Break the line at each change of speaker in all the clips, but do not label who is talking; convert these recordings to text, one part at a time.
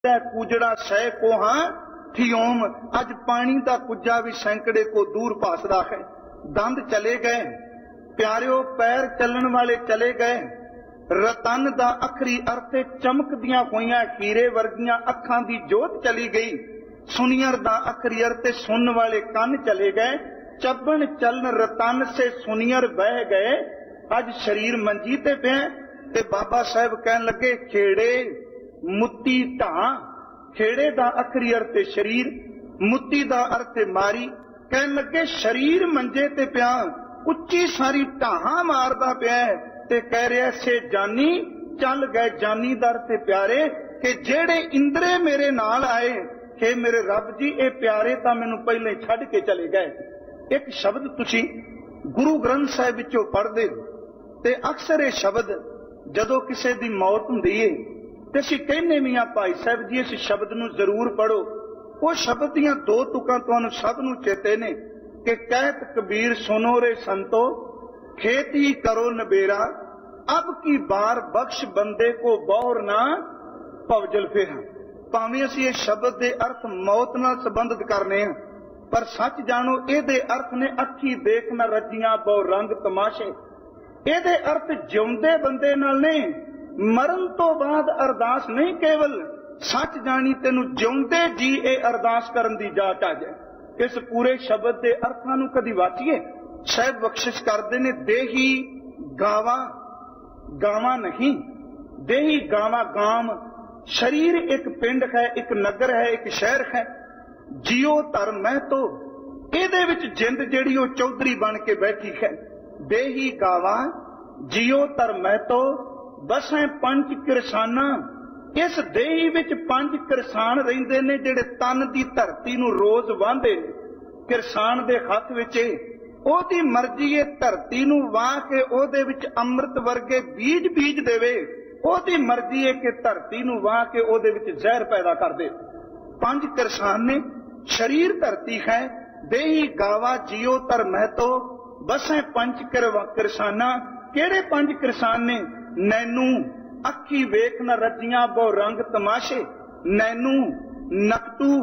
कूजड़ा सह को हाँ थियोम। अज पानी दा कुजा भी सैकड़े को दूर भासदा है। दंद चले गए प्यारिओ, पैर चलन वाले चले गए। रतन दा अखरी अर्थ चमकदियां होइयां हीरे वर्गियां अखां दी जोत चली गई। सुनियर दा अखरी अर्थ सुन वाले कन चले गए। चबन चलन रतन से सुनियर बह गए। अज शरीर मंजी ते पे ते बाबा साहब कहन लगे खेड़े मुत्ती ढां। खेड़े दा अखरी अर्थ शरीर, मुत्ती दा अर्थ मारी। कहन लगे शरीर मंजे ते पिया, उच्ची सारी ढां मारदा पिया ते कह रहा से जानी चल गए। जानी दर ते प्यारे कि जेड़े इंद्रे मेरे नाल आए कि मेरे रब जी ये प्यारे तां मैनूं पहले छड्ड के चले गए। एक शब्द तुसीं गुरु ग्रंथ साहिब विचों पढ़दे ते अक्सर ये शब्द जदों किसी दी मौत हुंदी है ते असीं कहने भी हां भाई साहब जी इस शब्द नूं जरूर पढ़ो। वो शब्द दीआं दो तुकां तुहानूं सब नूं चेते ने कि कहत कबीर सुनो रे संतो खेती करो नबेरा। अब की बार बख्श बंदे को बौर ना भवजल फेरा। भावें असीं इस शब्द दे अर्थ मौत नाल संबंधित करने हैं, पर सच जानो इहदे अर्थ ने अखी देख न रजियां बहु रंग तमाशे। इहदे अर्थ जिउंदे बंदे नाल नहीं, मरण तो बाद अरदास नहीं, केवल सच जानी तेनू जिउंदे जी ये अरदास करन दी जाच आ जाए। इस पूरे शब्द के अर्थां नूं कदी वाचिए साहब बख्शिश करते ने। देही गावा, गावा नहीं, देही गावा गाम। शरीर एक पिंड है, एक नगर है, एक शहर है। जियो धर्म मैं तो इहदे विच जिंद जिहड़ी ओ चौधरी बन के बैठी है। देही गावा जियो धर्म मैं तो बसें पंच किरसाना। इस देही विच पंज किरसान रहिंदे ने जिहड़े तन दी धरती नूं रोज वाहंदे। किरसान दे हथ विच ओदी मर्जी है धरती नूं वाह के ओदे विच अमृत वर्गे बीज बीज देवे। ओदी मर्जी है कि धरती नूं वाह के ओदे विच जहर पैदा कर दे। पंज किरसान ने, शरीर धरती है। देही गावा जियो तर महतो बसें पंच किरसाना। केड़े पंज किरसान ने? नैनू अखी वेख न रजियां बहु रंग तमाशे। नैनू नकटू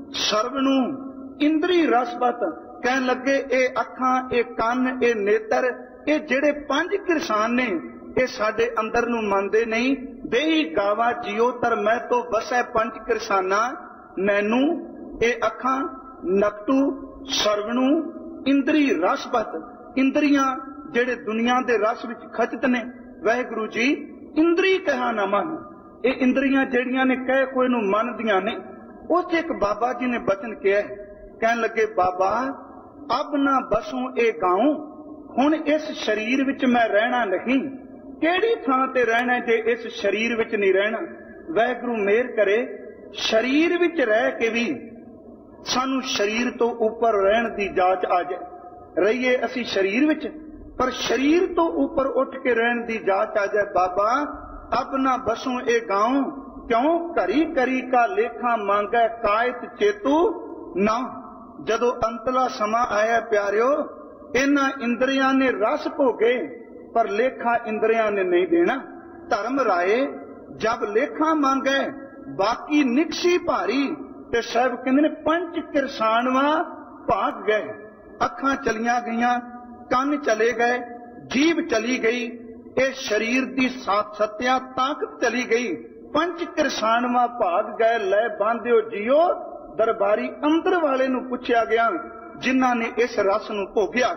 सरवणू इंद्री रसबत। कहन लगे ए अखां, ए कन, ए नेत्र, ए जेड़े पंज किरसान ने ये साडे अंदर नूं मनदे नहीं। देही गावा जियो तर मैं तो बसै पंच किरसाना। नैनू ए अखां, नकटू सरवणू इंद्री रसबत। इंद्रियां जेड़े दुनिया दे रस विच खचित ने, वाहिगुरू जी इंद्री कहा ना मन। ये इंद्रियां जेड़ियां ने कह कोई नूं मनदियां ने। उस एक बाबा जी ने बचन किया है। कहन लगे बाबा अब ना बसूं ए गाऊं, हुण इस शरीर विच मैं रहना नहीं। केड़ी थां ते रहना जे इस शरीर विच नहीं रहना। वाहिगुरू मेहर करे शरीर विच रह के भी सानू शरीर तो ऊपर रहन दी जाच आ जाए। रहिए असी शरीर विच, पर शरीर तो ऊपर उठ के रहन दी जाच आ जाए। बाबा अब ना बसूं ए गाऊं, क्यों करी करी का लेखा मांगे कायत चेतू ना। जदों अंतला समा आया प्यारिओ, इन्हां इंद्रियां ने रस भोगे पर लेखा इंद्रियां ने नहीं देना। धर्म राए जब लेखा मांगे बाकी निकसी भारी। ते साहब कहंदे ने पंच किरसानवा भाग गए। अखां चलियां गईयां, कन चले गए, जीभ चली गई, ये शरीर दी सत्या ताकत चली गई। पंच किरसानवा भाग गए। लै बांधिओ जियो दरबारी अंदर वाले नूं पुछया गया जिन्हां ने इस रस नूं भोगिया।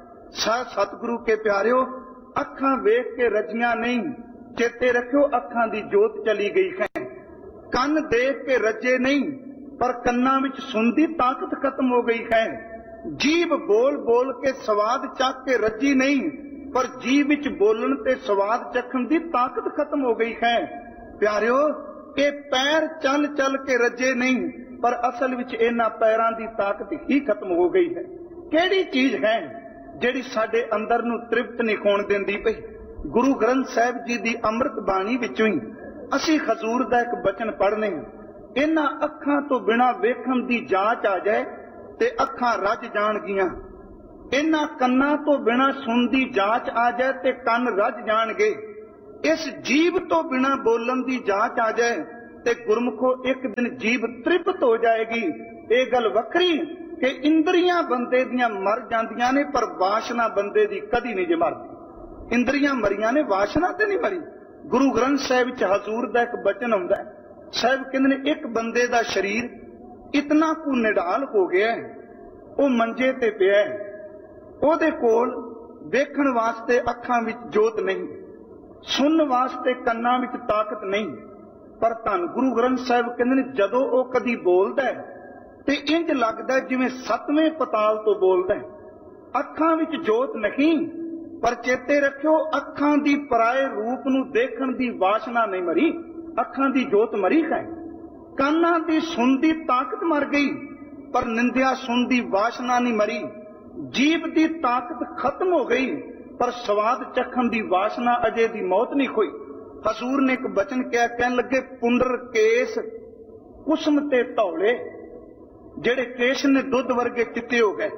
सतगुरु के प्यारिओ अखां वेख के रजियां नहीं, चेते रखियो अखां दी जोत चली गई है। कन देख के रजे नहीं, पर कन्नां विच सुनदी ताकत खत्म हो गई है। जीभ बोल बोल के स्वाद चख के रजी नहीं, पर जीभ विच बोलन ते स्वाद चखण दी ताकत खत्म हो गई है। प्यारिओ ये पैर चल चल के रजे नहीं, पर असल विच इन्हां पैरां दी ताकत ही खत्म हो गई है। केड़ी चीज है जिहड़ी साडे अंदर नूं तृप्त नहीं होण दिंदी पई? गुरु ग्रंथ साहिब जी दी अमृत बाणी विचों ही असीं हजूर दा एक बचन पढ़ने। इन्हां अखां तो बिना वेखण दी जांच आ जाए ते अखां रज जाणगियां। इन्हां कन्नां तो बिना सुण दी जांच आ जाए ते कन रज जाणगे। इस जीभ तो बिना बोलन दी जांच आ जाए ਤੇ ਗੁਰਮੁਖੋ ਇੱਕ ਦਿਨ ਜੀਭ ਤ੍ਰਿਪਤ ਹੋ ਜਾਏਗੀ। ਇਹ ਗੱਲ ਵੱਖਰੀ ਕਿ ਇੰਦਰੀਆਂ ਬੰਦੇ ਦੀਆਂ ਮਰ ਜਾਂਦੀਆਂ ਨੇ, ਪਰ ਵਾਸ਼ਨਾ ਬੰਦੇ ਦੀ ਕਦੀ ਨਹੀਂ ਜੇ ਮਰਦੀ। ਇੰਦਰੀਆਂ ਮਰੀਆਂ ਨੇ, ਵਾਸ਼ਨਾ ਤੇ ਨਹੀਂ ਮਰੀ। ਗੁਰੂ ਗ੍ਰੰਥ ਸਾਹਿਬ ਵਿੱਚ ਹਜ਼ੂਰ ਦਾ ਇੱਕ ਬਚਨ ਆਉਂਦਾ ਹੈ। ਸਾਹਿਬ ਕਹਿੰਦੇ ਨੇ ਇੱਕ ਬੰਦੇ ਦਾ ਸਰੀਰ ਇਤਨਾ ਕੁ ਨਿਢਾਲ ਹੋ ਗਿਆ, ਉਹ ਮੰਜੇ ਤੇ ਪਿਆ, ਉਹਦੇ ਕੋਲ ਵੇਖਣ ਵਾਸਤੇ ਅੱਖਾਂ ਵਿੱਚ ਜੋਤ ਨਹੀਂ, ਸੁਣਨ ਵਾਸਤੇ ਕੰਨਾਂ ਵਿੱਚ ਤਾਕਤ ਨਹੀਂ, ਪਰ ਧੰਨ ਗੁਰੂ ਗ੍ਰੰਥ ਸਾਹਿਬ ਕਹਿੰਦੇ ਨੇ ਜਦੋਂ ਉਹ ਕਦੀ ਬੋਲਦਾ ਤੇ ਇੰਜ ਲੱਗਦਾ ਜਿਵੇਂ 7ਵੇਂ ਪਤਾਲ ਤੋਂ ਬੋਲਦਾ। ਅੱਖਾਂ ਵਿੱਚ ਜੋਤ ਨਹੀਂ, ਪਰ ਚੇਤੇ ਰੱਖਿਓ ਅੱਖਾਂ ਦੀ ਪਰਾਏ ਰੂਪ ਨੂੰ ਦੇਖਣ ਦੀ ਵਾਸ਼ਨਾ ਨਹੀਂ ਮਰੀ, ਅੱਖਾਂ ਦੀ ਜੋਤ ਮਰੀ ਹੈ। ਕੰਨਾਂ ਦੀ ਸੁਣ ਦੀ ਤਾਕਤ ਮਰ ਗਈ, ਪਰ ਨਿੰਦਿਆ ਸੁਣ ਦੀ ਵਾਸ਼ਨਾ ਨਹੀਂ ਮਰੀ। ਜੀਭ ਦੀ ਤਾਕਤ ਖਤਮ ਹੋ ਗਈ, ਪਰ ਸਵਾਦ ਚੱਖਣ ਦੀ ਵਾਸ਼ਨਾ ਅਜੇ ਦੀ ਮੌਤ ਨਹੀਂ ਹੋਈ। ਹਜ਼ੂਰ ਨੇ ਇੱਕ ਬਚਨ ਕਿਹਾ, ਕਹਿਣ ਲੱਗੇ ਪੁੰਡਰ ਕੇਸ ਕੁਸਮ ਤੇ ਧੌਲੇ, ਜਿਹੜੇ ਕੇਸ਼ ਨੇ ਦੁੱਧ ਵਰਗੇ ਚਿੱਟੇ ਹੋ ਗਏ।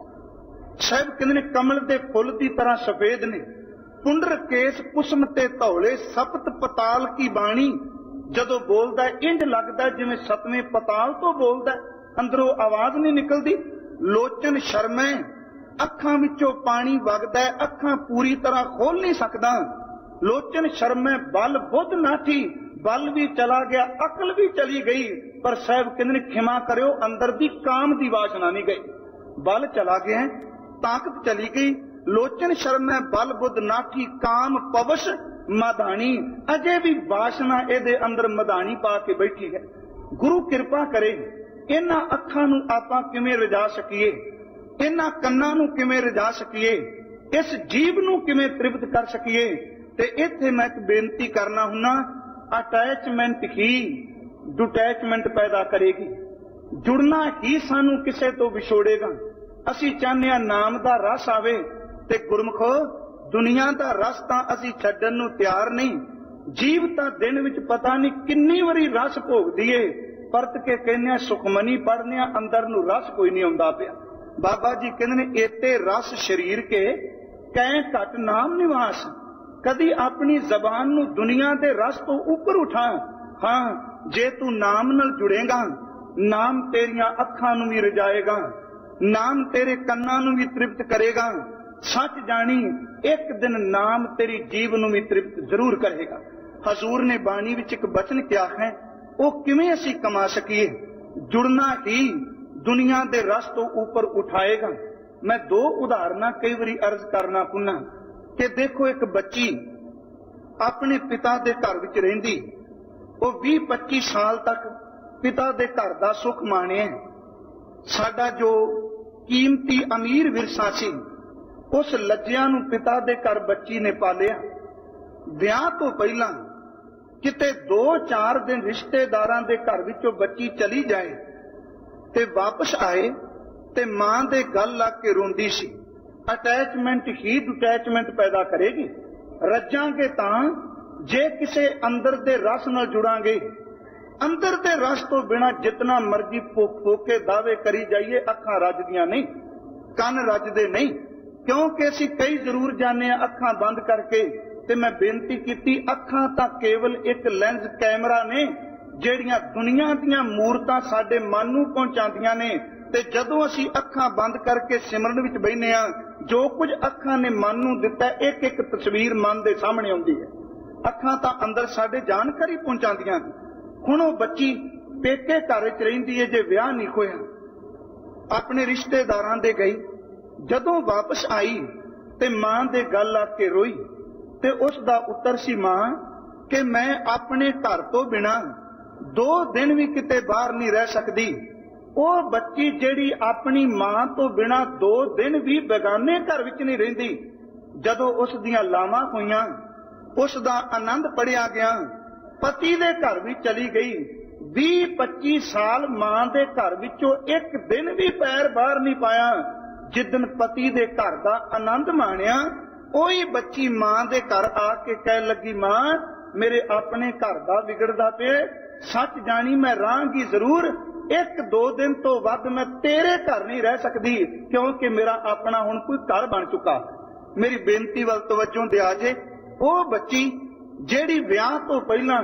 ਸਾਹਿਬ ਕਹਿੰਦੇ ਨੇ ਕਮਲ ਦੇ ਫੁੱਲ ਦੀ ਤਰ੍ਹਾਂ ਸਫੇਦ ਨੇ। ਪੁੰਡਰ ਕੇਸ ਕੁਸਮ ਤੇ ਧੌਲੇ, ਸਪਤ ਪਤਾਲ ਕੀ ਬਾਣੀ, ਜਦੋਂ ਬੋਲਦਾ ਇੰਜ ਲੱਗਦਾ ਜਿਵੇਂ 7ਵੇਂ ਪਤਾਲ ਤੋਂ ਬੋਲਦਾ, ਅੰਦਰੋਂ ਆਵਾਜ਼ ਨਹੀਂ ਨਿਕਲਦੀ। ਲੋਚਨ ਸ਼ਰਮੈ, ਅੱਖਾਂ ਵਿੱਚੋਂ ਪਾਣੀ ਵਗਦਾ, ਅੱਖਾਂ ਪੂਰੀ ਤਰ੍ਹਾਂ ਖੋਲ ਨਹੀਂ ਸਕਦਾ। ਲੋਚਨ ਸ਼ਰਮੈ ਬਲ ਬੁੱਧ ਨਾਠੀ, ਬਲ ਵੀ ਚਲਾ ਗਿਆ, ਅਕਲ ਵੀ ਚਲੀ ਗਈ, ਪਰ ਸਾਹਿਬ ਕਹਿੰਦੇ ਨੇ ਖਿਮਾ ਕਰਿਓ ਅੰਦਰ ਦੀ ਕਾਮ ਦੀ ਵਾਸ਼ਨਾ ਨਹੀਂ ਗਈ। ਬਲ ਚਲਾ ਗਿਆ, ਤਾਕਤ ਚਲੀ ਗਈ। ਲੋਚਨ ਸ਼ਰਮੈ ਬਲ ਬੁੱਧ ਨਾਠੀ, ਕਾਮ ਪਵਸ਼ ਮਧਾਣੀ, ਅਜੇ ਵੀ ਵਾਸ਼ਨਾ ਇਹਦੇ ਅੰਦਰ ਮਧਾਣੀ ਪਾ ਕੇ ਬੈਠੀ ਹੈ। ਗੁਰੂ ਕਿਰਪਾ ਕਰੇ ਇਹਨਾਂ ਅੱਖਾਂ ਨੂੰ ਆਪਾਂ ਕਿਵੇਂ ਰਜਾ ਸਕੀਏ, ਇਹਨਾਂ ਕੰਨਾਂ ਨੂੰ ਕਿਵੇਂ ਰਜਾ ਸਕੀਏ, ਇਸ ਜੀਵ ਨੂੰ ਕਿਵੇਂ ਤ੍ਰਿਪਤ ਕਰ ਸਕੀਏ। ਤੇ ਇੱਥੇ ਮੈਂ ਇੱਕ ਬੇਨਤੀ ਕਰਨਾ ਹੁੰਨਾ, ਅਟੈਚਮੈਂਟ ਹੀ ਡਿਟੈਚਮੈਂਟ ਪੈਦਾ ਕਰੇਗੀ। ਜੁੜਨਾ ਹੀ ਸਾਨੂੰ ਕਿਸੇ ਤੋਂ ਵਿਛੋੜੇਗਾ। ਅਸੀਂ ਚਾਹੁੰਦੇ ਹਾਂ ਨਾਮ ਦਾ ਰਸ ਆਵੇ, ਤੇ ਗੁਰਮੁਖੋ ਦੁਨੀਆ ਦਾ ਰਸ ਤਾਂ ਅਸੀਂ ਛੱਡਣ ਨੂੰ ਤਿਆਰ ਨਹੀਂ। ਜੀਵ ਤਾਂ ਦਿਨ ਵਿੱਚ ਪਤਾ ਨਹੀਂ ਕਿੰਨੀ ਵਾਰੀ ਰਸ ਭੋਗਦੀ ਏ, ਪਰਤ ਕੇ ਕਹਿੰਦੇ ਆ ਸੁਖਮਨੀ ਪੜ੍ਹਨੇ ਆ, ਅੰਦਰ ਨੂੰ ਰਸ ਕੋਈ ਨਹੀਂ ਆਉਂਦਾ ਪਿਆ। ਬਾਬਾ ਜੀ ਕਹਿੰਦੇ ਨੇ ਏਤੇ ਰਸ ਸ਼ਰੀਰ ਕੇ ਕਹਿ ਘਟ ਨਾਮ ਨਿਵਾਸ, ਕਦੀ ਆਪਣੀ ਜ਼ਬਾਨ ਨੂੰ ਦੁਨੀਆ ਦੇ ਰਸ ਤੋਂ ਉੱਪਰ ਉਠਾ। ਹਾਂ, ਜੇ ਤੂੰ ਨਾਮ ਨਾਲ ਜੁੜੇਗਾ, ਨਾਮ ਤੇਰੀਆਂ ਅੱਖਾਂ ਨੂੰ ਵੀ ਰਜਾਏਗਾ, ਨਾਮ ਤੇਰੇ ਕੰਨਾਂ ਨੂੰ ਵੀ ਤ੍ਰਿਪਤ ਕਰੇਗਾ। ਸੱਚ ਜਾਣੀ ਇੱਕ ਦਿਨ ਨਾਮ ਤੇਰੀ ਜੀਵ ਨੂੰ ਵੀ ਤ੍ਰਿਪਤ ਜ਼ਰੂਰ ਕਰੇਗਾ। ਹਜ਼ੂਰ ਨੇ ਬਾਣੀ ਵਿੱਚ ਇੱਕ ਬਚਨ ਕਿਹਾ ਹੈ, ਉਹ ਕਿਵੇਂ ਅਸੀਂ ਕਮਾ ਸਕੀਏ। ਜੁੜਨਾ ਹੀ ਦੁਨੀਆ ਦੇ ਰਸ ਤੋਂ ਉੱਪਰ ਉਠਾਏਗਾ। ਮੈਂ 2 ਉਦਾਹਰਨਾਂ ਕਈ ਵਾਰੀ ਅਰਜ਼ ਕਰਨਾ ਪੁੰਨਾ ਕਿ ਦੇਖੋ, ਇੱਕ ਬੱਚੀ ਆਪਣੇ ਪਿਤਾ ਦੇ ਘਰ ਵਿੱਚ ਰਹਿੰਦੀ, ਉਹ 20-25 ਸਾਲ ਤੱਕ ਪਿਤਾ ਦੇ ਘਰ ਦਾ ਸੁੱਖ ਮਾਣਿਆ। ਸਾਡਾ ਜੋ ਕੀਮਤੀ ਅਮੀਰ ਵਿਰਸਾ ਸੀ, ਉਸ ਲੱਜਿਆਂ ਨੂੰ ਪਿਤਾ ਦੇ ਘਰ ਬੱਚੀ ਨੇ ਪਾਲਿਆ। ਵਿਆਹ ਤੋਂ ਪਹਿਲਾਂ ਕਿਤੇ 2-4 ਦਿਨ ਰਿਸ਼ਤੇਦਾਰਾਂ ਦੇ ਘਰ ਵਿੱਚੋਂ ਬੱਚੀ ਚਲੀ ਜਾਏ ਤੇ ਵਾਪਸ ਆਏ ਤੇ ਮਾਂ ਦੇ ਗਲ ਲੱਗ ਕੇ ਰੋਂਦੀ ਸੀ। ਅਟੈਚਮੈਂਟ ਹੀ ਡਿਟੈਚਮੈਂਟ ਪੈਦਾ ਕਰੇਗੀ। ਰੱਜਾਂਗੇ ਤਾਂ ਜੇ ਕਿਸੇ ਅੰਦਰ ਦੇ ਰਸ ਨਾਲ ਜੁੜਾਂਗੇ। ਅੰਦਰ ਦੇ ਰਸ ਤੋਂ ਬਿਨਾਂ ਜਿਤਨਾ ਮਰਜ਼ੀ ਫੋਕੇ ਦਾਅਵੇ ਕਰੀ ਜਾਈਏ, ਅੱਖਾਂ ਰੱਜਦੀਆਂ ਨਹੀਂ, ਕੰਨ ਰੱਜਦੇ ਨਹੀਂ। ਕਿਉਂਕਿ ਅਸੀਂ ਕਈ ਜ਼ਰੂਰ ਜਾਂਦੇ ਹਾਂ ਅੱਖਾਂ ਬੰਦ ਕਰਕੇ। ਤੇ ਮੈਂ ਬੇਨਤੀ ਕੀਤੀ, ਅੱਖਾਂ ਤਾਂ ਕੇਵਲ ਇੱਕ ਲੈਂਸ ਕੈਮਰਾ ਨੇ, ਜਿਹੜੀਆਂ ਦੁਨੀਆ ਦੀਆਂ ਮੂਰਤਾਂ ਸਾਡੇ ਮਨ ਨੂੰ ਪਹੁੰਚਾਉਂਦੀਆਂ ਨੇ। ਤੇ ਜਦੋਂ ਅਸੀਂ ਅੱਖਾਂ ਬੰਦ ਕਰਕੇ ਸਿਮਰਨ ਵਿੱਚ ਬੈਠਦੇ ਹਾਂ, ਜੋ ਕੁਝ ਅੱਖਾਂ ਨੇ ਮਨ ਨੂੰ ਦਿੱਤਾ, ਇੱਕ ਇੱਕ ਤਸਵੀਰ ਮਨ ਦੇ ਸਾਹਮਣੇ ਆਉਂਦੀ ਹੈ। ਅੱਖਾਂ ਤਾਂ ਅੰਦਰ ਸਾਡੇ ਜਾਣਕਾਰੀ ਪਹੁੰਚਾਉਂਦੀਆਂ। ਹੁਣ ਉਹ ਬੱਚੀ ਪੇਕੇ ਘਰ ਵਿੱਚ ਰਹਿੰਦੀ ਹੈ, ਜੇ ਵਿਆਹ ਨਹੀਂ ਹੋਇਆ, ਆਪਣੇ ਰਿਸ਼ਤੇਦਾਰਾਂ ਦੇ ਗਈ। ਜਦੋਂ ਵਾਪਸ ਆਈ ਤੇ ਮਾਂ ਦੇ ਗਲ ਲੱਗ ਕੇ ਰੋਈ, ਤੇ ਉਸ ਦਾ ਉੱਤਰ ਸੀ, ਮਾਂ ਕਿ ਮੈਂ ਆਪਣੇ ਘਰ ਤੋਂ ਬਿਨਾਂ 2 ਦਿਨ ਵੀ ਕਿਤੇ ਬਾਹਰ ਨਹੀਂ ਰਹਿ ਸਕਦੀ। ਉਹ ਬੱਚੀ ਜਿਹੜੀ ਆਪਣੀ ਮਾਂ ਤੋਂ ਬਿਨਾਂ 2 ਦਿਨ ਵੀ ਬੇਗਾਨੇ ਘਰ ਵਿੱਚ ਨਹੀਂ ਰਹਿੰਦੀ, ਜਦੋਂ ਉਸ ਦੀਆਂ ਲਾਵਾਂ ਹੋਈਆਂ, ਉਸ ਦਾ ਆਨੰਦ ਪੜਿਆ ਗਿਆ, ਪਤੀ ਦੇ ਘਰ ਵੀ ਚਲੀ ਗਈ। 20-25 ਸਾਲ ਮਾਂ ਦੇ ਘਰ ਵਿੱਚੋਂ ਇੱਕ ਦਿਨ ਵੀ ਪੈਰ ਬਾਹਰ ਨਹੀਂ ਪਾਇਆ। ਜਿੱਦਨ ਪਤੀ ਦੇ ਘਰ ਦਾ ਆਨੰਦ ਮਾਣਿਆ, ਉਹੀ ਬੱਚੀ ਮਾਂ ਦੇ ਘਰ ਆ ਕੇ ਕਹਿਣ ਲੱਗੀ, ਮਾਂ ਮੇਰੇ ਆਪਣੇ ਘਰ ਦਾ ਵਿਗੜਦਾ ਪਿਆ। ਸੱਚ ਜਾਣੀ ਮੈਂ ਰਹਾਂਗੀ ਜ਼ਰੂਰ, 1-2 ਦਿਨ ਤੋਂ ਵੱਧ ਮੈਂ ਤੇਰੇ ਘਰ ਨਹੀਂ ਰਹਿ ਸਕਦੀ, ਕਿਉਂਕਿ ਮੇਰਾ ਆਪਣਾ ਹੁਣ ਕੋਈ ਘਰ ਬਣ ਚੁੱਕਾ। ਮੇਰੀ ਬੇਨਤੀ ਵੱਲ ਤਵੱਜੋ ਦਿਆ ਜੇ। ਉਹ ਬੱਚੀ ਜਿਹੜੀ ਵਿਆਹ ਤੋਂ ਪਹਿਲਾਂ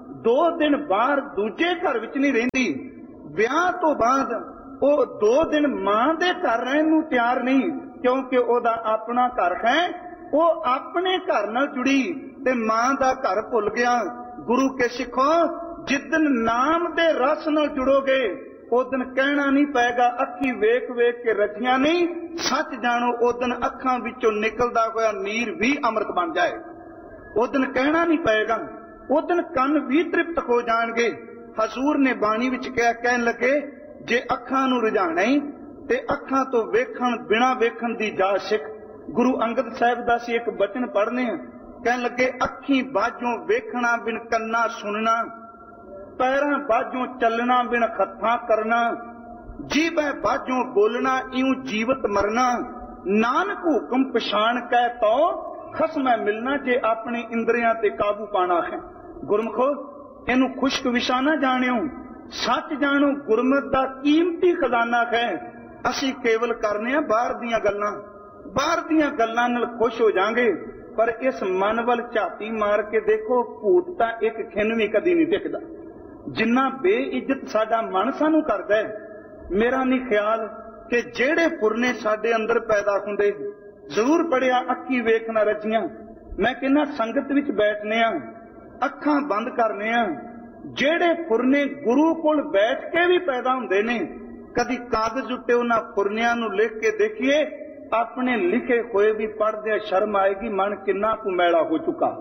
2 दिन बाहर दूजे घर विच नहीं रहिंदी, विआह तो बाद वो 2 दिन मां दे घर रहन नूं तैयार नहीं, क्योंकि ओदा अपना घर है, वो अपने घर नाल जुड़ी ते मां दा घर भुल गया। गुरु के सिखो, जिदन नाम दे रस नाल जुड़ोगे उदन कहना नहीं पेगा अखी वेख वेख के रजियां नहीं, सच जानो उदन अखां विचों निकलदा होया नीर भी अमृत बन जाए। उदन कहना नहीं पेगा, उदन कन भी तृप्त हो जाणगे। हजूर ने बाणी विच कहन लगे, जे अखां नूं रजाणा ही ते अखां तो वेखण बिना वेखण दी जा सिख। गुरु अंगद साहिब दा सी एक बचन पढ़ने, कहन लगे अखी बाजों वेखना बिन कन्ना सुनना, पैरां बाजों चलना बिन हत्थां करना, जीभै बाजों बोलना इऊं जीवत मरना, नानक हुक्म पछाण कै तो खसमै मिलना, जे अपने इंद्रियां ते काबू पाना है। गुरमुखो इनू खुश्क विशा ना जाणियो, सच जानो गुरमत दा कीमती खजाना है। असी केवल करने आ बाहर दीयां गल्लां, बाहर दीयां गल्लां नाल खुश हो जांगे, पर इस मन वल झाती मार के देखो, भूत तां एक खिन भी कदी नहीं टिकदा। जिन्ना बेइज्जत साडा मन सानू करदा है, मेरा नहीं ख्याल कि जेड़े फुरने साडे अंदर पैदा हुंदे, जरूर पढ़िया अखी वेखना रजियां। मैं कहना संगत विच बैठने आ, अखां बंद करने आ, जेड़े फुरने गुरु कोल बैठ के भी पैदा हुंदे ने, कदी कागज उत्ते उन्हां फुरनियां नूं लिख के देखिए, अपने लिखे होए भी पढ़दे शर्म आएगी, मन किन्ना कु मैला हो चुका।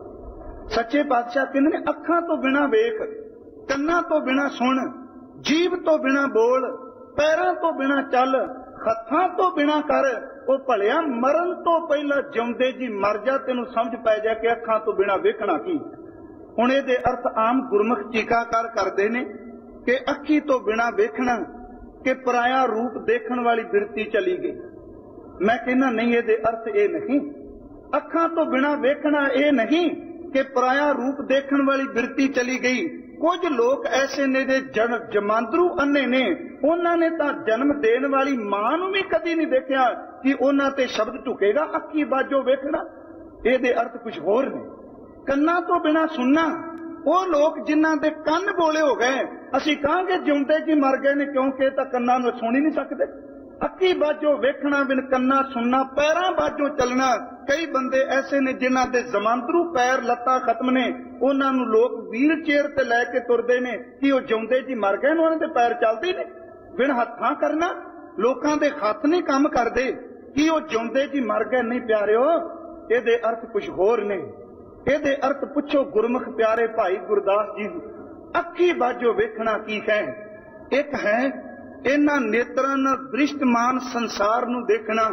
सच्चे पातशाह कहंदे ने अखां तो बिना वेख, कन्ना तो बिना सुन, जीभ तो बिना बोल, पैरां तो बिना चल, हत्थां तो बिना कर, वो भलिया मरण तो पहला जिउंदे जी मर जा, तेनू समझ पै जा कि अखां तो बिना वेखना की। हुण इहदे अर्थ आम गुरमुख टीकाकार करदे ने कि अखी तो बिना वेखना, कि पराया रूप देखण वाली बिरती चली गई। मैं कहना नहीं, इहदे अर्थ ये नहीं, अखां तो बिना वेखना ये नहीं कि पराया रूप देखण वाली बिरती चली गई। कुछ लोग ऐसे ने जे जमांदरू अन्ने ने, उन्होंने तो जन्म देने वाली मां नूं भी कदी नहीं देखा कि उन्हां ते शब्द झुकेगा अखी बाजो वेखना। इहदे अर्थ कुछ होर ने। कन्ना तो बिना सुनना, वो लोग जिन्हां दे कन्न बोले हो गए, असीं कहांगे जिउंदे जी मर गए ने, क्योंकि तां कन्नां नूं सुन ही नहीं सकदे। अखी बाजो वेखना बिन कन्ना सुनना, पैरां बाजो चलना। कई बंदे ऐसे ने जिन्हां दे जमांदरू पैर लत्तां खत्म ने, उन्हां नूं लोग व्हील चेयर ते लैके तुरदे ने कि वो जिउंदे जी मर गए, उन्हां दे पैर चलदे ने। बिन हत्थां करना, लोकां दे हत्थ नहीं काम करदे कि वो जिउंदे जी मर गए। नहीं प्यारिओ, इहदे अर्थ कुछ होर ने। इहदे अर्थ पुछो गुरमुख प्यारे भाई गुरदास जी, अखी बाजो वेखना की है? एक है इन्हां नेत्रां नाल दृष्टमान संसार नूं देखना,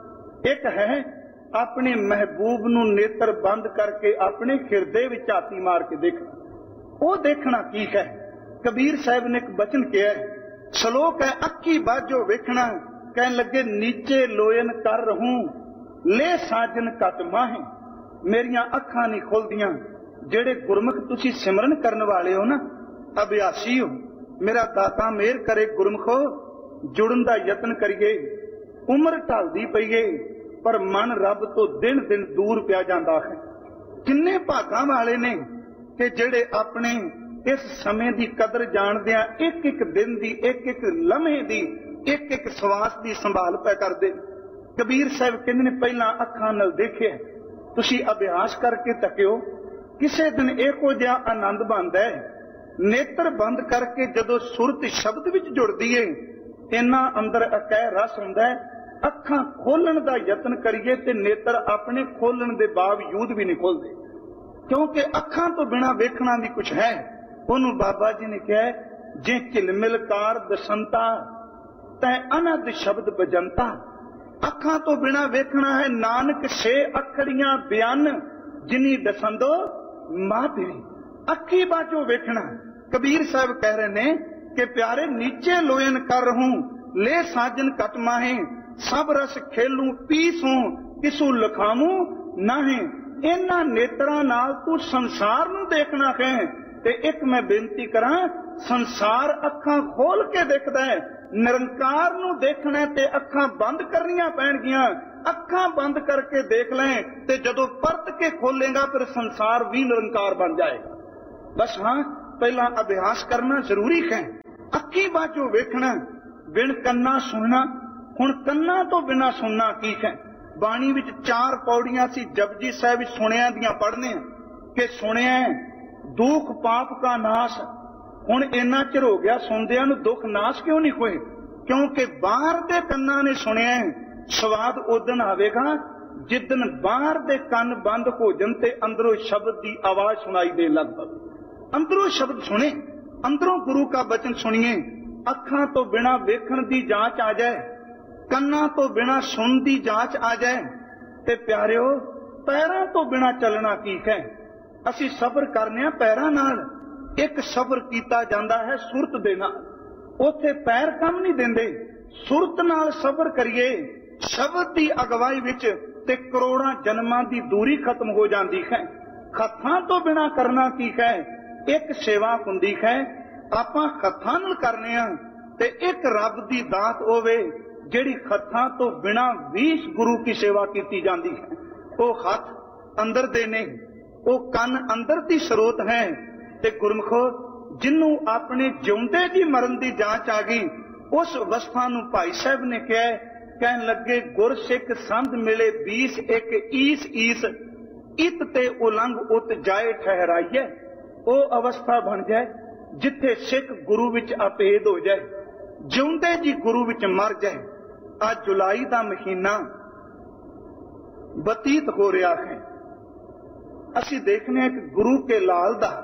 एक है अपने महबूब नूं नेत्र बंद करके अपने हिरदे विच झाती मार के देखना। वो देखना की है? कबीर साहब ने एक बचन किया, श्लोक है अखी बाजो वेखना, कहन लगे नीचे लोयन कर रहूं, ले साजन कट माहे। मेरियां अखां नहीं खुलदियां। जेड़े गुरमुख तुसी सिमरन करन वाले हो ना, अभ्यासी हो, मेरा दाता मेहर करे गुरमुखो, जुड़न दा यतन करिए। उम्र ढलदी पई है, पर मन रब तो दिन दिन दूर पिया जांदा है। किन्ने भागां वाले ने कि जेड़े अपने इस समय की कदर जाणदियां एक एक दिन की, एक एक लम्हे की, एक एक सवास की संभाल पै करदे। कबीर साहब कहंदे ने पहला अखां नाल देखिया, तुसी अभ्यास करके तकियो, किसे दिन इहो जिहा आनंद बनदा है। नेत्र बंद करके जदों सुरत शब्द विच जुड़दी है, इन्ना अंदर अकह रस हुंदा है। अखां खोलण दा यतन करिए ते नेत्र अपने खोलण दे बावजूद भी नहीं खोलते, क्योंकि अखां तो बिना वेखना भी कुछ है। उन्होंने बाबा जी ने कहा, जे झिलमिलकार दसंता तै अनद शब्द बजंता। अखां तो बिना वेखना है, नानक छे अखड़ियां बयान जिनी दसंदो माधुरी। अखी बाजो वेखना। कबीर साहब कह रहे ने कि प्यारे नीचे लोयन कर रहूं, ले साजन कट माहे, सब रस खेलूं पीसूं, किसू लखामू नाहे। इन्हां नेत्रां नाल तू संसार नूं देखना है। ते एक मैं बेनती करां, संसार अखां खोल के देखदा है, निरंकार नूं देखना है ते अखां बंद करनियां पैणगियां। अखां बंद करके देख लें ते जदों परत के खोलेगा फिर संसार भी निरंकार बन जाएगा। बस हाँ पहला अभ्यास करना जरूरी है। अखी बाचो वेखना बिन कन्ना सुनना। हुण कन्ना तो बिना सुनना की है। बाणी विच 4 पौड़ियां सी जपजी साहिब विच सुनिया दियां पढ़ने कि सुनिया दुख पाप का नाश। हुण इन्ना चिर हो गया सुनदियां नूं दुख नाश क्यों नहीं होए? क्योंकि बाहर दे कन्ना ने सुनिया स्वाद उदन आवेगा जिदन बाहर दे कन बंद हो जन ते अंदरों शब्द की आवाज सुनाई दे लग पवे। अंदरों शब्द सुने, अंदरों गुरु का वचन सुनिए। अखां तो बिना वेखण दी जांच आ जाए, कन्ना तो बिना सुन दी जांच आ जाए ते प्यारिओ पैरां तो बिना चलना की है। असी सबर करने पैरां नाल। एक सबर कीता जांदा है सुरत दे नाल। उथे पैर काम नहीं देंदे। सुरत नाल सबर करिए शब्द की अगवाई विच ते करोड़ां जन्मां दी दूरी खत्म हो जाती है। हत्थां तो बिना करना की है। एक सेवा हुंदी है आपां हत्थां नाल करने आ ते एक रब दी दात होवे जिहड़ी हत्थां तो बिना 20 गुरु की सेवा की जाती है। वो हथ अंदर दे ने, वो कन अंदर दी स्रोत है ते गुरमुखो जिन्नू अपने जिउंदे दी मरण दी जांच आ गई उस अवस्था नूं भाई साहब ने कहा कहन लगे गुर सिख संध मिले 20 एक ईस ईस इत ते उलंघ उत जाए ठहराइए। वो अवस्था बन जाए जिथे सिख गुरु विच अभेद हो जाए, जिउंदे जी गुरु विच मर जाए। आज जुलाई का महीना बतीत हो रहा है। असी देखने कि गुरु के लाल दा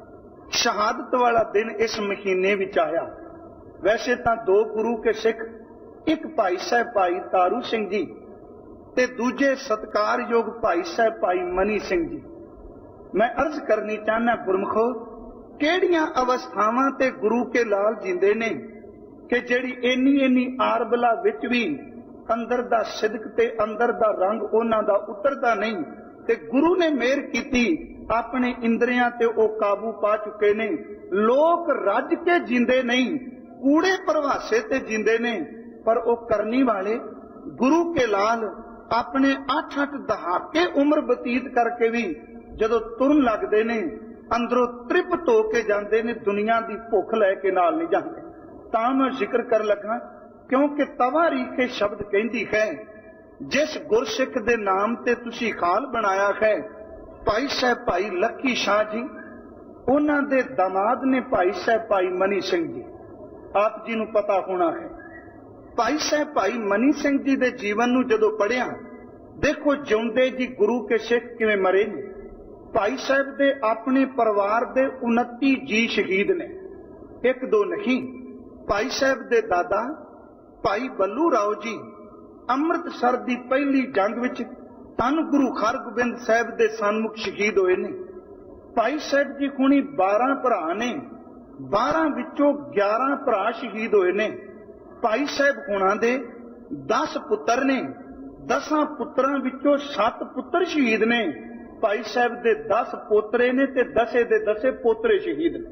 शहादत वाला दिन इस महीने विच आया। वैसे तो 2 गुरु के सिख, एक भाई साहब भाई तारू सिंह जी ते दूजे सत्कारयोग भाई साहब भाई मनी सिंह जी। मैं अर्ज करनी चाहना गुरमुखो किहड़ियां अवस्थावां ते गुरु के लाल जींदे ने कि जिहड़ी इन्नी आरबला विच भी अंदर दा सिदक ते अंदर दा रंग उन्हां दा उतरदा नहीं। ते गुरु ने मेहर कीती अपने इंद्रियां ते ओ काबू पा चुके ने। लोग रज के जींदे नहीं, कूड़े प्रवासे ते जींदे ने। पर ओ करनी वाले गुरु के लाल अपने 8-8 दहाके उम्र बतीत करके भी जदों तुरन लगदे ने अंदरों तृप्त होके जांदे ने, दुनिया दी भुख लैके नाल नहीं जांदे। तां मैं जिक्र कर लगा क्योंकि तवारीखे शब्द कहती है जिस गुरसिख दे नाम ते तुसी खाल बनाया है भाई साहब भाई लक्की शाह जी, उन्हां दे दामाद ने भाई साहब भाई मनी सिंह जी। आप जी नूं पता होना है भाई साहब भाई मनी सिंह जी दे जीवन नूं जदों पढ़िया देखो जिउंदे जी गुरु के सिख किवें मरे ने। भाई साहब दे अपने परिवार दे 29 जी शहीद ने, 1-2 नहीं। भाई साहब दे दादा भाई बल्लू राव जी अमृतसर दी पहली जंग विच धन गुरु हरगोबिंद साहब दे सन्मुख शहीद होए ने। भाई साहब जी हुणी 12 भरा ने, 12 विचों 11 भरा शहीद होए ने। भाई साहब हुणां दे 10 पुत्र ने, 10 पुत्रां विचों 7 पुत्र शहीद ने। भाई साहब दे 10 पोतरे ने ते 10 दे 10 पोतरे शहीद ने।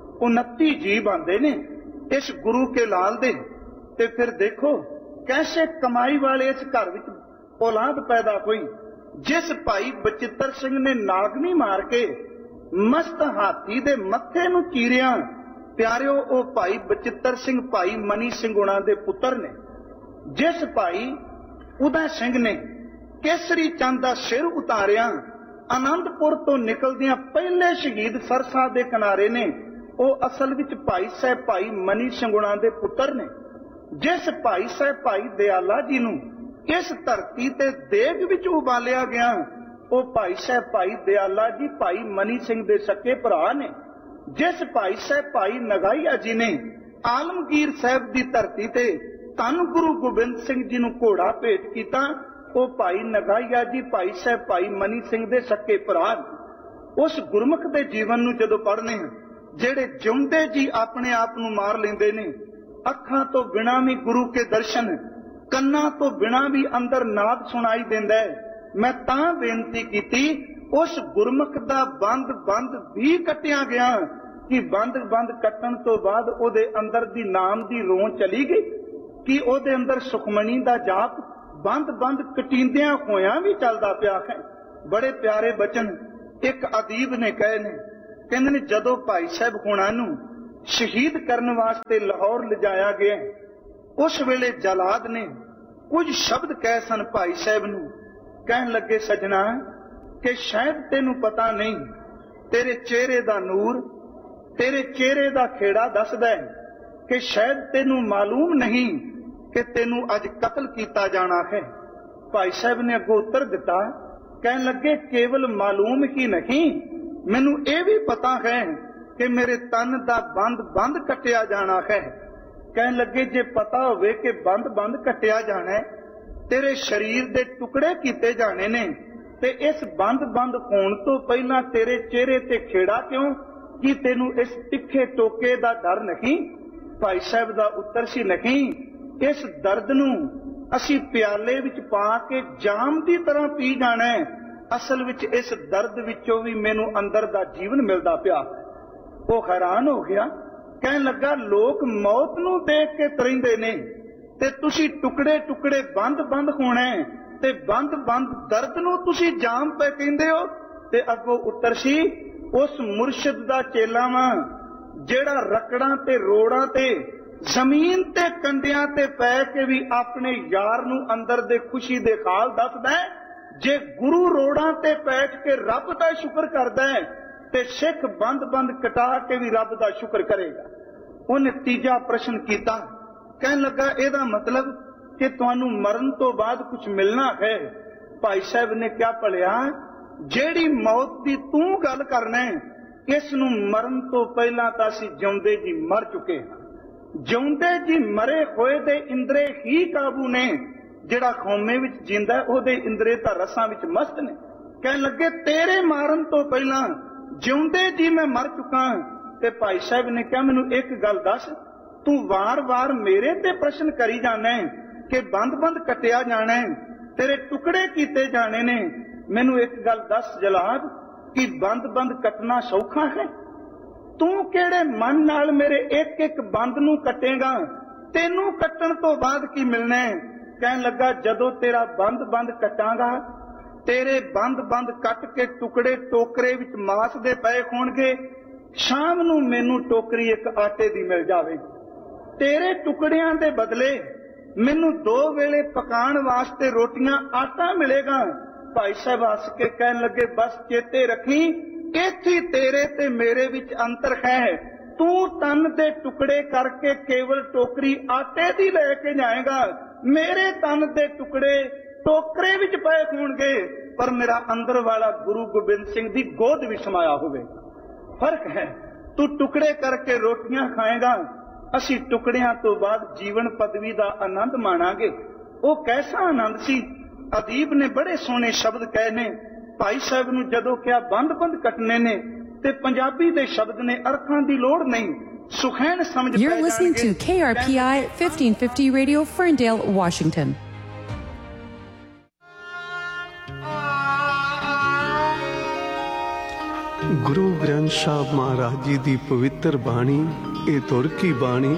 29 जी बनते ने इस गुरु के लाल दे। ते फिर देखो कैसे कमाई वाले इस घर विच औलाद पैदा हुई। जिस भाई बचित्र सिंह ने नागनी मार के मस्त हाथी दे मत्थे नूं चीरिया, प्यारिओ ओ भाई बचित्र सिंह भाई मनी सिंह हुणां दे पुत्र ने। जिस भाई उदय सिंह ने केसरी चंद दा सिर उतारिया, आनंदपुर तो निकलदियां पहले शहीद सरसा दे किनारे ने, वो असल विच भाई साहब भाई मनी सिंह हुणां दे पुत्र ने। जिस भाई साहब भाई दयाला जी नूं इस धरती ते देग विच उबालिया गया, वो भाई साहब भाई दयाला जी भाई मनी सिंह दे सके भरा ने। जिस भाई साहब भाई नगाईया जी ने आलमगीर साहब दी धरती ते धन गुरु गोबिंद सिंह जी नूं घोड़ा भेंट कीता, वो भाई नगाईया जी भाई साहब भाई मनी सिंह दे सके भरा। उस गुरमुख दे जीवन नूं जदों पढ़ने जेड़े जिउंदे जी अपने आप नूं मार लेंदे ने, अखां तो बिना भी गुरु के दर्शन, कन्ना तो बिना भी अंदर नाद सुनाई देंदा है। मैं तां बेनती कीती उस गुरमुख दा बंद बंद भी कटिया गया कि बंद बंद कट्टण तो बाद ओदे अंदर दी नाम दी रों चली गई कि ओदे अंदर सुखमनी दा जाप बंद बंद कटींदियां होया भी चलदा पिया है। बड़े प्यारे बचन एक अदीब ने कहे ने, ਕਹਿੰਦੇ ਨੇ ਜਦੋਂ ਭਾਈ ਸਾਹਿਬ ਹੁਣਾਂ ਨੂੰ ਸ਼ਹੀਦ ਕਰਨ ਵਾਸਤੇ ਲਾਹੌਰ ਲਿਜਾਇਆ ਗਿਆ, ਉਸ ਵੇਲੇ ਜਲਾਦ ਨੇ ਕੁਝ ਸ਼ਬਦ ਕਹੇ ਸਨ ਭਾਈ ਸਾਹਿਬ ਨੂੰ। ਕਹਿਣ ਲੱਗੇ, ਸਜਣਾ ਕਿ ਸ਼ਾਇਦ ਤੈਨੂੰ ਪਤਾ ਨਹੀਂ, ਤੇਰੇ ਚਿਹਰੇ ਦਾ ਨੂਰ, ਤੇਰੇ ਚਿਹਰੇ ਦਾ ਖੇੜਾ ਦੱਸਦਾ ਹੈ ਕਿ ਸ਼ਾਇਦ ਤੈਨੂੰ ਮਾਲੂਮ ਨਹੀਂ ਕਿ ਤੈਨੂੰ ਅੱਜ ਕਤਲ ਕੀਤਾ ਜਾਣਾ ਹੈ। ਭਾਈ ਸਾਹਿਬ ਨੇ ਅੱਗੋਂ ਉੱਤਰ ਦਿੱਤਾ, ਕਹਿਣ ਲੱਗੇ, ਕੇਵਲ ਮਾਲੂਮ ਹੀ ਨਹੀਂ, ਮੈਨੂੰ ਇਹ ਵੀ ਪਤਾ ਹੈ ਕਿ ਮੇਰੇ ਤਨ ਦਾ ਬੰਦ ਕੱਟਿਆ ਜਾਣਾ ਹੈ। ਕਹਿਣ ਲੱਗੇ, ਜੇ ਪਤਾ ਹੋਵੇ ਕਿ ਬੰਦ ਕੱਟਿਆ ਜਾਣਾ ਹੈ, ਤੇਰੇ ਸਰੀਰ ਦੇ ਟੁਕੜੇ ਕੀਤੇ ਜਾਣੇ ਨੇ, ਤੇ ਇਸ ਬੰਦ ਹੋਣ ਤੋਂ ਪਹਿਲਾਂ ਤੇਰੇ ਚਿਹਰੇ ਤੇ ਖੇੜਾ ਕਿਉਂ? ਕੀ ਤੈਨੂੰ ਇਸ ਤਿੱਖੇ ਟੋਕੇ ਦਾ ਡਰ ਨਹੀਂ? ਭਾਈ ਸਾਹਿਬ ਦਾ ਉੱਤਰ ਸੀ, ਨਹੀਂ, ਇਸ ਦਰਦ ਨੂੰ ਅਸੀਂ ਪਿਆਲੇ ਵਿੱਚ ਪਾ ਕੇ ਜਾਮ ਦੀ ਤਰ੍ਹਾਂ ਪੀ ਜਾਣਾ ਹੈ। ਅਸਲ ਵਿੱਚ ਇਸ ਦਰਦ ਵਿੱਚੋਂ ਵੀ ਮੈਨੂੰ ਅੰਦਰ ਦਾ ਜੀਵਨ ਮਿਲਦਾ ਪਿਆ। ਉਹ ਹੈਰਾਨ ਹੋ ਗਿਆ, ਕਹਿਣ ਲੱਗਾ, ਲੋਕ ਮੌਤ ਨੂੰ ਦੇਖ ਕੇ ਤਰਿੰਦੇ ਨੇ ਤੇ ਤੁਸੀਂ ਟੁਕੜੇ ਟੁਕੜੇ ਬੰਦ ਹੋਣਾ ਤੇ ਬੰਦ ਦਰਦ ਨੂੰ ਤੁਸੀਂ ਜਾਮ ਪੈ ਕਹਿੰਦੇ ਹੋ। ਤੇ ਅੱਗੋਂ ਉੱਤਰ ਸੀ, ਉਸ ਮੁਰਸ਼ਿਦ ਦਾ ਚੇਲਾ ਵਾਂ ਜਿਹੜਾ ਰਕੜਾਂ ਤੇ ਰੋੜਾਂ ਤੇ ਜ਼ਮੀਨ ਤੇ ਕੰਡਿਆਂ ਤੇ ਪੈ ਕੇ ਵੀ ਆਪਣੇ ਯਾਰ ਨੂੰ ਅੰਦਰ ਦੇ ਖੁਸ਼ੀ ਦੇ ਹਾਲ ਦੱਸਦਾ ਹੈ। ਜੇ ਗੁਰੂ ਰੋੜਾਂ ਤੇ ਬੈਠ ਕੇ ਰੱਬ ਦਾ ਸ਼ੁਕਰ ਕਰਦਾ ਹੈ ਤੇ ਸਿੱਖ ਬੰਦ ਕਟਾ ਕੇ ਵੀ ਰੱਬ ਦਾ ਸ਼ੁਕਰ ਕਰੇਗਾ। ਉਹਨੇ ਤੀਜਾ ਪ੍ਰਸ਼ਨ ਕੀਤਾ, ਕਹਿਣ ਲੱਗਾ, ਇਹਦਾ ਮਤਲਬ ਕਿ ਤੁਹਾਨੂੰ ਮਰਨ ਤੋਂ ਬਾਅਦ ਕੁਝ ਮਿਲਣਾ ਹੈ। ਭਾਈ ਸਾਹਿਬ ਨੇ ਕਿਹਾ, ਭਲਿਆ ਜਿਹੜੀ ਮੌਤ ਦੀ ਤੂੰ ਗੱਲ ਕਰਨਾ ਹੈ, ਇਸ ਨੂੰ ਮਰਨ ਤੋਂ ਪਹਿਲਾਂ ਤਾਂ ਅਸੀਂ ਜਿਉਂਦੇ ਜੀ ਮਰ ਚੁੱਕੇ ਹਾਂ। ਜਿਉਂਦੇ ਜੀ ਮਰੇ ਹੋਏ ਦੇ ਇੰਦਰੇ ਹੀ ਕਾਬੂ ਨੇ, ਜਿਹੜਾ ਖੌਮੇ ਵਿੱਚ ਜਿੰਦਾ ਉਹਦੇ ਇੰਦਰੇ ਤਾਂ ਰਸਾਂ ਵਿੱਚ ਮਸਤ ਨੇ। ਕਹਿਣ ਲੱਗੇ, ਤੇਰੇ ਮਾਰਨ ਤੋਂ ਪਹਿਲਾਂ ਜਿਉਂਦੇ ਜੀ ਮੈਂ ਮਰ ਚੁੱਕਾ। ਤੇ ਭਾਈ ਸਾਹਿਬ ਨੇ ਕਿਹਾ, ਮੈਨੂੰ ਇੱਕ ਗੱਲ ਦੱਸ, ਤੂੰ ਵਾਰ-ਵਾਰ ਮੇਰੇ ਤੇ ਪ੍ਰਸ਼ਨ ਕਰੀ ਜਾਣਾ ਹੈ ਕਿ ਬੰਦ ਕੱਟਿਆ ਜਾਣਾ ਹੈ, ਤੇਰੇ ਟੁਕੜੇ ਕੀਤੇ ਜਾਣੇ ਨੇ। ਮੈਨੂੰ ਇੱਕ ਗੱਲ ਦੱਸ ਜਲਾਦ, ਕਿ ਬੰਦ ਕੱਟਣਾ ਸੌਖਾ ਹੈ? ਤੂੰ ਕਿਹੜੇ ਮਨ ਨਾਲ ਮੇਰੇ ਇੱਕ ਬੰਦ ਨੂੰ ਕੱਟੇਗਾ? ਤੈਨੂੰ ਕੱਟਣ ਤੋਂ ਬਾਅਦ ਕੀ ਮਿਲਣਾ ਹੈ? ਕਹਿਣ ਲੱਗਾ, ਜਦੋਂ ਤੇਰਾ ਬੰਦ ਕੱਟਾਂਗਾ, ਤੇਰੇ ਬੰਦ ਕੱਟ ਕੇ ਟੁਕੜੇ ਟੋਕਰੇ ਵਿੱਚ ਮਾਸ ਦੇ ਪਏ ਹੋਣਗੇ, ਸ਼ਾਮ ਨੂੰ ਮੈਨੂੰ ਟੋਕਰੀ ਇੱਕ ਆਟੇ ਦੀ ਮਿਲ ਜਾਵੇਗੀ। ਤੇਰੇ ਟੁਕੜਿਆਂ ਦੇ ਬਦਲੇ ਮੈਨੂੰ 2 ਵੇਲੇ ਪਕਾਉਣ ਵਾਸਤੇ ਰੋਟੀਆਂ ਆਟਾ ਮਿਲੇਗਾ। ਭਾਈ ਸਾਹਿਬ ਹੱਸ ਕੇ ਕਹਿਣ ਲੱਗੇ, ਬਸ ਚੇਤੇ ਰੱਖੀ, ਇੱਥੇ ਤੇਰੇ ਤੇ ਮੇਰੇ ਵਿੱਚ ਅੰਤਰ ਹੈ। ਤੂੰ ਤਨ ਦੇ ਟੁਕੜੇ ਕਰਕੇ ਕੇਵਲ ਟੋਕਰੀ ਆਟੇ ਦੀ ਲੈ ਕੇ ਜਾਏਗਾ, ਮੇਰੇ ਤਨ ਦੇ ਟੁਕੜੇ ਟੋਕਰੇ ਵਿੱਚ ਪਏ ਹੋਣਗੇ, ਪਰ ਮੇਰਾ ਅੰਦਰ ਵਾਲਾ ਗੁਰੂ ਗੋਬਿੰਦ ਸਿੰਘ ਦੀ ਗੋਦ ਵਿੱਚ ਸਮਾਇਆ ਹੋਵੇ। ਫਰਕ ਹੈ। ਤੂੰ ਟੁਕੜੇ ਕਰਕੇ ਰੋਟੀਆਂ ਖਾਏਗਾ, ਅਸੀਂ ਟੁਕੜਿਆਂ ਤੋਂ ਬਾਅਦ ਜੀਵਨ ਪਦਵੀ ਦਾ ਆਨੰਦ ਮਾਣਾਂਗੇ। ਉਹ ਕੈਸਾ ਆਨੰਦ ਸੀ? ਅਦੀਬ ਨੇ ਬੜੇ ਸੋਹਣੇ ਸ਼ਬਦ ਕਹੇ ਨੇ। ਭਾਈ ਸਾਹਿਬ ਨੂੰ ਜਦੋਂ ਕਿਹਾ ਬੰਦ ਕੱਟਣੇ ਨੇ, ਤੇ ਪੰਜਾਬੀ ਦੇ ਸ਼ਬਦ ਨੇ, ਅਰਥਾਂ ਦੀ ਲੋੜ ਨਹੀਂ, ਸੁਖੈਨ ਸਮਝ ਪੈ ਜਾਣਗੇ।
You're listening to KRPI 1550 Radio, Ferndale, Washington.
Guru Granth Sahib Maharaj ji ਦੀ ਪਵਿੱਤਰ ਬਾਣੀ, ਇਹ ਧੁਰ ਕੀ ਬਾਣੀ,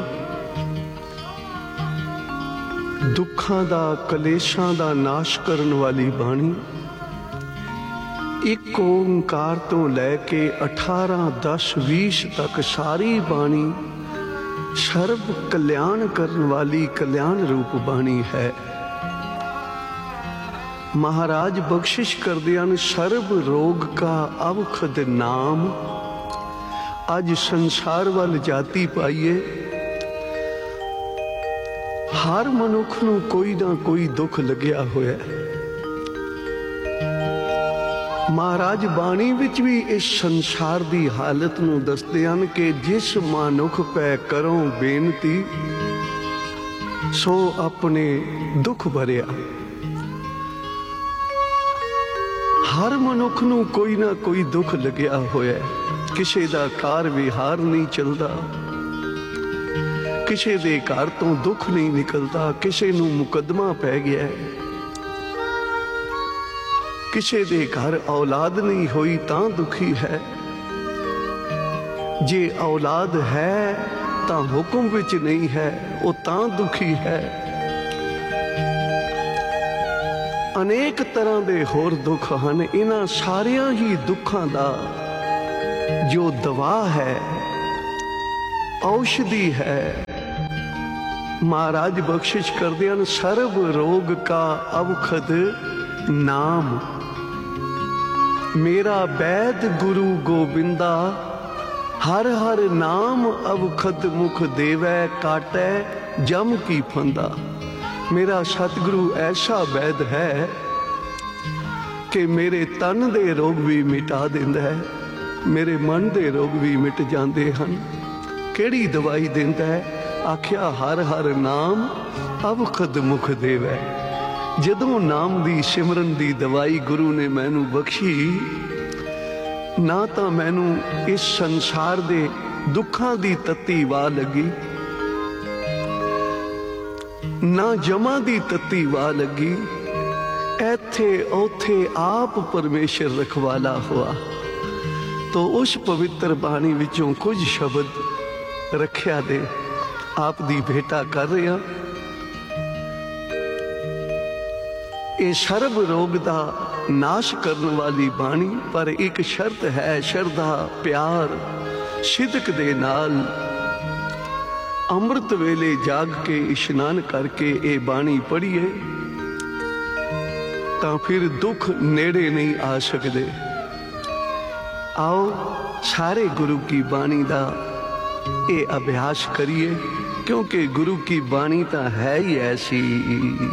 ਦੁੱਖਾਂ ਦਾ, ਕਲੇਸ਼ਾਂ ਦਾ ਨਾਸ਼ ਕਰਨ ਵਾਲੀ ਬਾਣੀ। ਇੱਕ ਓਂਕਾਰ ਤੋਂ ਲੈ ਕੇ 18, 10, 20 ਤੱਕ ਸਾਰੀ ਬਾਣੀ ਸਰਬ ਕਲਿਆਣ ਕਰਨ ਵਾਲੀ ਕਲਿਆਣ ਰੂਪ ਬਾਣੀ ਹੈ। महाराज बख्शिश करदियां सर्ब रोग का अवखद नाम। अज संसार वाल जाती पाइए, हर मनुख नूं कोई ना कोई दुख लग्या होया। महाराज बाणी विच भी इस संसार दी हालत नूं दसदे हन कि जिस मनुख पै करो बेनती, सो अपने दुख भरिया। हर मनुख नूं कोई ना कोई दुख लग्या होया। किसी दा कार विहार नहीं चलता, किसी दे घर तो दुख नहीं निकलता, किसी नूं मुकदमा पै गया, किसी दे घर औलाद नहीं होई तां दुखी है। जे औलाद है तां हुक्म विच नहीं है, वो तां दुखी है। अनेक तरह के होर दुख हैं। इन्हां सारियां ही दुखां दा जो दवा है, औषधि है। महाराज बख्शिश करते हैं, सर्व रोग का अवखद नाम, मेरा वैद गुरु गोबिंदा, हर हर नाम अवखद मुख देवै, काटै जम की फंदा। मेरा सतगुरु ऐसा वैद है कि मेरे तन दे रोग भी मिटा दिंदा है, मेरे मन दे रोग भी मिट जाते हैं। केड़ी दवाई दिंदा है? आख्या हर हर नाम अवखद मुख देवै। जदों नाम दी सिमरन दी दवाई गुरु ने मैनू बख्शी, ना तो मैनू इस संसार दे दुखां दी तत्ती वाह लगी, ना जमा दी तत्ती वाह लगी। ऐथे औथे आप परमेश्वर रखवाला हुआ। तो उस पवित्र बाणी विचों कुछ शब्द रखिया दे आप दी भेटा कर रहे हैं। ये सर्व रोग दा नाश करने वाली बाणी, पर एक शर्त है, श्रद्धा प्यार सिदक दे नाल अमृत वेले जाग के इशनान करके ये बाणी पढ़िए, तो फिर दुख नेड़े नहीं आ सकते। आओ सारे गुरु की बाणी दा ये अभ्यास करिए, क्योंकि गुरु की बाणी तो है ही ऐसी।